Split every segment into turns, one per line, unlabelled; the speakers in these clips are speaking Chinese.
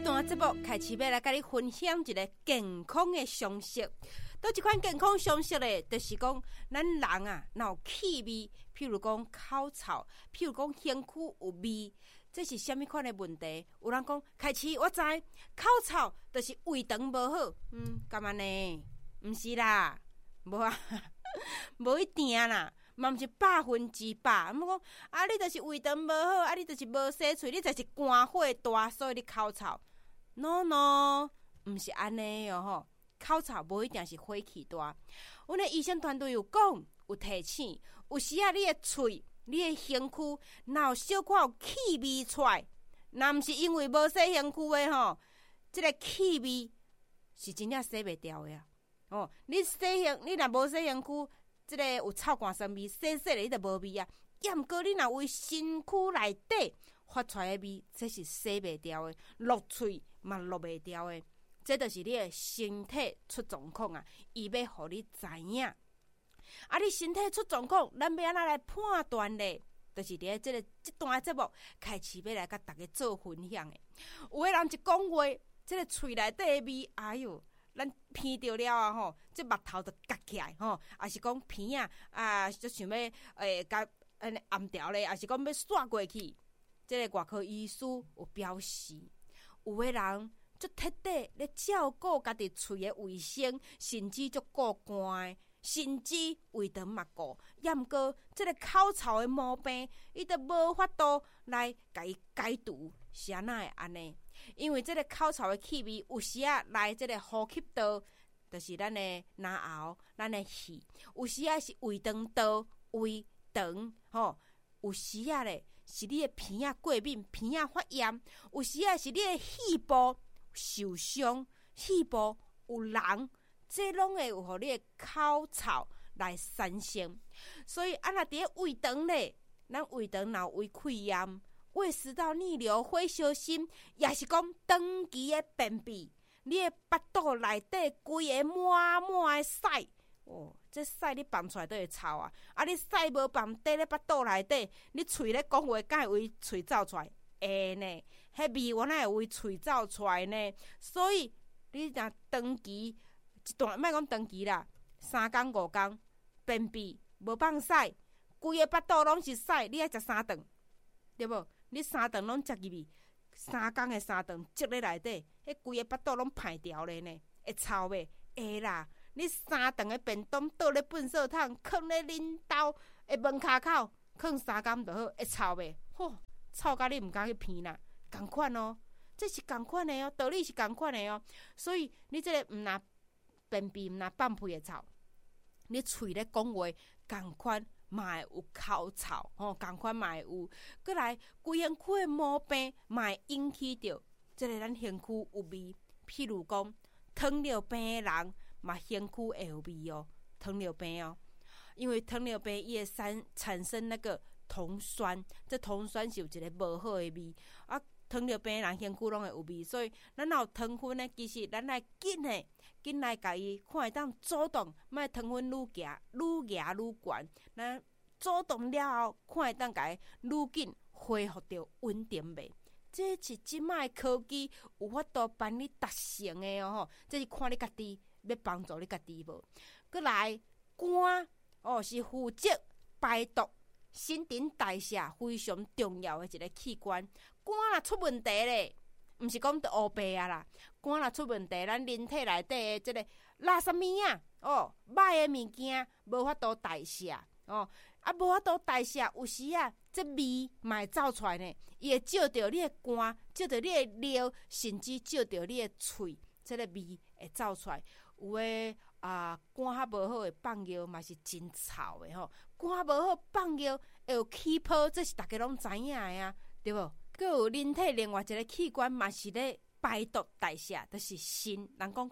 段节目开始要来跟你分享一个健康的常识。倒一款健康常识咧，就是讲咱人啊，若有气味，譬如讲口臭，譬如讲身躯有味，这是什么款的问题？有人讲开始我知口臭就是胃肠无好，干嘛呢？毋是啦，无啊，无一定啦。嘛毋是100%，毋讲啊，你就是胃肠无好，啊，你就是无洗喙，你就是肝火大，所以你口臭。No， 毋是安尼哦吼，口臭无一定是火气大。阮的医生团队有讲，有提醒，有时啊，你的喙、你的身躯，若有小可有气味出来，若毋是因为无洗身躯的吼，即个气味是真正洗袂掉的啊。哦，你若无洗身躯。即个有臭汗酸味，洗咧你就无味啊。也毋过你若为身躯内底发出来的味，这是洗袂掉的，落喙嘛落袂掉的。这就是你的身体出状况啊！伊要互你知影。啊，你身体出状况，咱要安怎来判断咧？就是伫即段节目开始要来甲大家做分享的。有个人一讲话，即个喙内底的味，哎哟！咱闻到了啊吼，这目头就夹起来吼，也是讲鼻啊就想要甲安尼暗掉咧，也是讲要刷过去。这个外科医师有表示，有个人足彻底咧照顾家己喙的卫生，甚至足顾肝的，甚至胃肠嘛顾。也毋过，这个口臭的毛病，伊都无法度来甲伊解除，是安那会安尼？因为这个口臭的气味，有时啊来这个呼吸道，就是咱的咽喉、咱的肺；有时啊是胃肠道、胃肠，吼；有时啊咧是你的鼻啊过敏、鼻啊发炎；有时啊是你的肺部受伤、肺部有脓，这拢会有互你的口臭来产生。所以啊，若伫胃肠咧，咱胃肠若有胃溃疡。胃食道逆流会小心，也是讲长期的便秘，你的腹肚内底规个满满的屎哦，这屎你放出来都会臭啊！啊，你屎无放伫咧腹肚内底，你喙咧讲话，敢会为喙走出来？会呢，迄味我哪会为喙走出来呢？所以你若长期一段，莫讲长期啦，3天5天便秘无放屎，规个腹肚拢是屎，你爱食3顿，对无？你3顿拢食入去，3天的3顿积咧内底，迄规个腹肚拢排掉咧呢，会臭袂？会啦！你3顿的便当倒咧粪扫桶，放咧恁兜的门骹口，放3天就好，会臭袂？吼，臭甲你毋敢去闻啦，共款哦，这是共款的哦，道理是共款的哦。所以你这个毋若便秘，毋若放屁会臭，你喙咧讲话共款。嘛会有口臭吼，共款嘛会有，过来规身躯的毛病嘛会引起着即个咱身躯有味，譬如讲糖尿病的人嘛身躯会有味哦，糖尿病哦，因为糖尿病伊会产生那个酮酸，这酮酸是有一个无好的味啊。糖尿病人身躯拢会有味，所以咱若有糖分呢，其实咱来紧来甲伊看会当主动，莫糖分愈夹愈悬。咱主动了后，看会当甲伊愈紧恢复到稳定袂？这是即摆科技有法度帮你达成的哦吼，这是看你家己要帮助你家己无。过来肝哦是负责排毒。新陈代谢非常重要的一个器官，肝若出问题咧，毋是讲得乌白啊啦，肝若出问题，咱人体内底的即个垃圾物啊，哦，歹的物件无法度代谢哦，啊无法度代谢，有时啊，这味嘛会走出来呢，伊会照着你的肝，照着你的尿，甚至照着你的喙，这个味会走出来。有诶肝较无好诶放尿嘛是真臭诶吼，肝无好放尿会有起泡，这是大家拢知影诶啊，对无？佮有人体另外一个器官嘛是咧排毒代谢，就是肾。人讲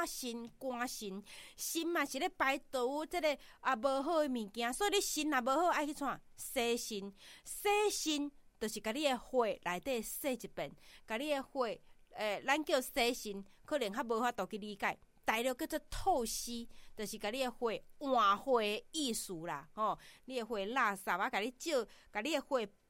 肾嘛是咧排毒这个无好诶物件，所以你肾若无好，爱去怎洗肾？洗肾就是甲你诶血内底洗一遍，甲你诶血咱叫洗肾，可能较无法度去理解。大陆叫做透析，就是甲你的血换血的意思啦，吼！你的血垃圾，甲你照，甲你的血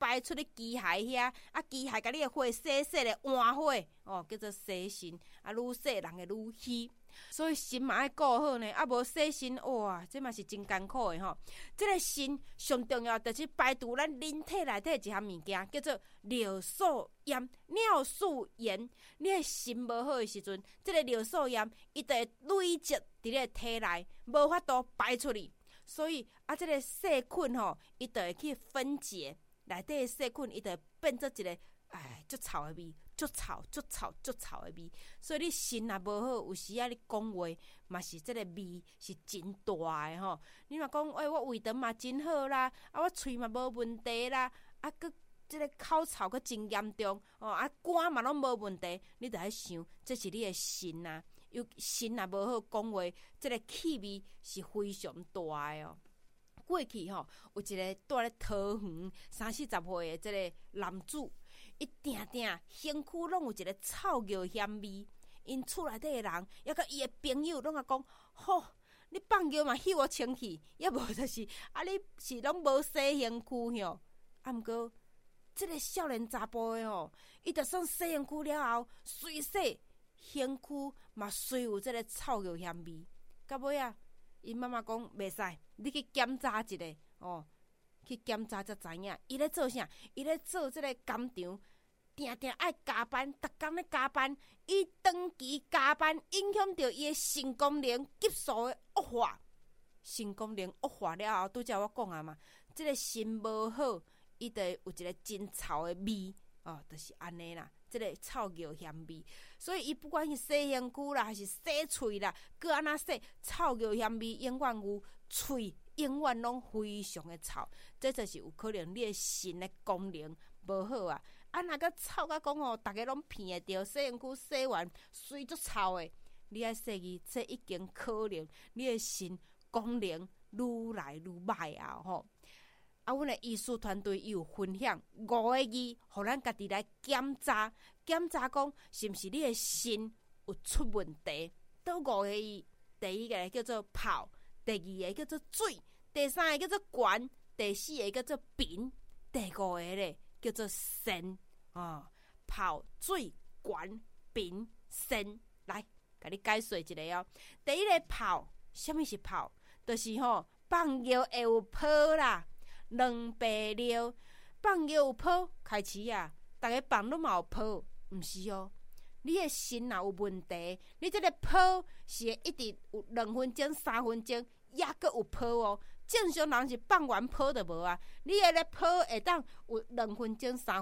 摆出咧机械遐，机械甲你的火洗洗咧换火，叫做洗身，愈洗人会愈虚。所以心嘛爱顾好呢，无洗身，哇，这嘛是真艰苦的吼。这个心上重要，就是排除咱人体内底一项物件，叫做尿素盐、尿素盐。你的心无好的时阵，这个尿素盐伊就会累积伫咧体内，无法度排出去。所以这个细菌吼，伊就会去分解内底的细菌，伊就会变做一个足臭的味。足臭的味，所以你心也无好，有时你讲话嘛是这个味是真大的吼。你若讲我胃肠嘛真好啦，我喙嘛无问题啦，佮这个口臭佮真严重肝嘛拢无问题，你就爱想，这是你的心啊。有心也无好，讲话这个气味是非常大的哦。过去有一个住咧桃园30-40岁的这个男子。伊定定身躯拢有一个臭尿香味，因厝内底的人，抑甲伊的朋友拢讲，你放尿嘛嗅我清气，抑无就是你是拢无洗身躯哟。毋过，这个少年查甫的伊就算洗身躯了后，随洗身躯嘛随有这个臭尿香味。到尾因妈妈讲袂使，你去检查一下去检查才知影，伊咧做啥？伊咧做这个工厂，定定爱加班，逐工咧加班。伊长期加班，影响到伊的肾功能急速的恶化。肾功能恶化了后，拄则我讲嘛，这个心无好，伊就有一个真臭的味就是安尼啦。这个臭尿香味，所以伊不管是洗身躯啦，还是洗喙啦，搁安那洗，臭尿香味永远有喙。永远拢非常的臭，这就是有可能你的肾的功能无好啊！若个臭甲讲大家拢闻会到，洗身躯洗完水足臭的，你爱洗伊，这已经可能你的肾功能愈来愈歹啊！阮的医师团队有分享5个字，互咱家己来检查讲是毋是你的肾有出问题。倒5个字，第一个叫做泡。第2个叫做水，第3个叫做悬，第4个叫做平，第5个咧叫做肾泡、水、悬、平、肾。来，甲你解说一下第一个泡，什么是泡？就是放尿会有泡啦，两白尿，放尿有泡，开始大家放拢嘛有泡，毋是你的肾若有问题，你这个泡是一直有2分钟、3分钟，也阁有泡正常人是放完泡就无啊，你的泡会当有2分钟、3